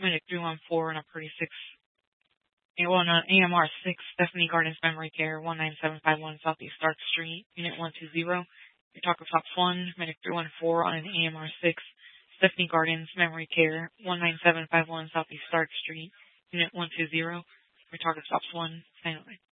Medic 314 on a pretty 6. Well, no, AMR 6, Stephanie Gardens Memory Care, 19751 Southeast Stark Street, Unit 120. Your talker Fox 1, Medic 314 on an AMR 6, Stephanie Gardens Memory Care, 19751 Southeast Stark Street, Unit 120. Your target Fox 1, stand by.